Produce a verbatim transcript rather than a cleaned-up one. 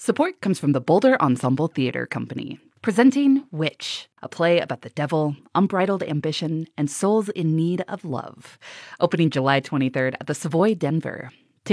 Support comes from the Boulder Ensemble Theater Company, presenting Witch, a play about the devil, unbridled ambition, and souls in need of love. Opening July twenty-third at the Savoy Denver.